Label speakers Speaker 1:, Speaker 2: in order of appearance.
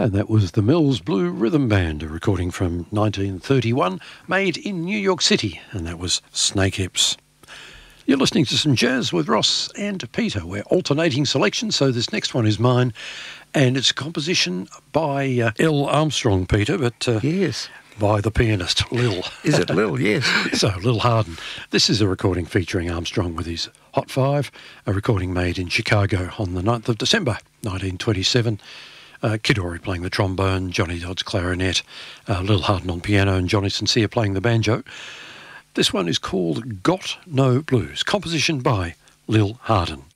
Speaker 1: And that was the Mills Blue Rhythm Band, a recording from 1931, made in New York City, and that was Snake Hips. You're listening to some jazz with Ross and Peter. We're alternating selections, so this next one is mine, and it's a composition by L. Armstrong, Peter, but
Speaker 2: yes,
Speaker 1: by the pianist Lil.
Speaker 2: Is it Lil? Yes.
Speaker 1: So, Lil Hardin. This is a recording featuring Armstrong with his Hot Five, a recording made in Chicago on the 9th of December, 1927. Kid Ory playing the trombone, Johnny Dodds clarinet, Lil Hardin on piano, and Johnny Sincere playing the banjo. This one is called Got No Blues, composition by Lil Hardin.